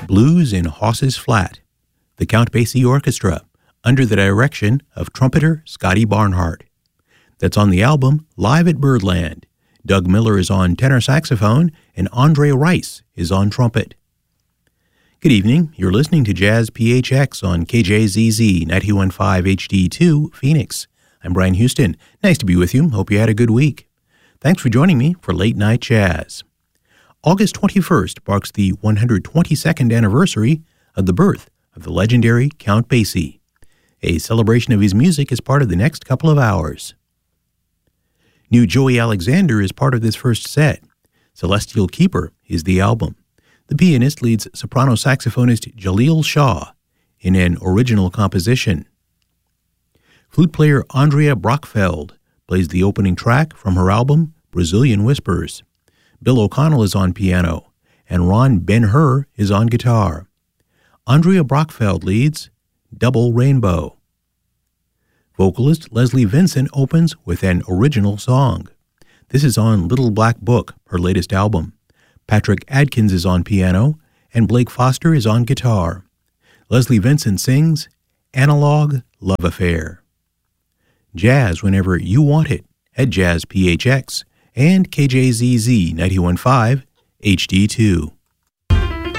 Blues in Hosses Flat, the Count Basie Orchestra, under the direction of trumpeter Scotty Barnhart. That's on the album Live at Birdland. Doug Miller is on tenor saxophone, and Andre Rice is on trumpet. Good evening. You're listening to Jazz PHX on KJZZ 91.5 HD2 Phoenix. I'm Brian Houston. Nice to be with you. Hope you had a good week. Thanks for joining me for Late Night Jazz. August 21st marks the 122nd anniversary of the birth of the legendary Count Basie. A celebration of his music is part of the next couple of hours. New Joey Alexander is part of this first set. Celestial Keeper is the album. The pianist leads soprano saxophonist Jaleel Shaw in an original composition. Flute player Andrea Brockfeld plays the opening track from her album Brazilian Whispers. Bill O'Connell is on piano, and Ron Ben-Hur is on guitar. Andrea Brockfeld leads Double Rainbow. Vocalist Leslie Vinson opens with an original song. This is on Little Black Book, her latest album. Patrick Adkins is on piano, and Blake Foster is on guitar. Leslie Vinson sings Analog Love Affair. Jazz whenever you want it at Jazz PHX and KJZZ 91.5 HD2.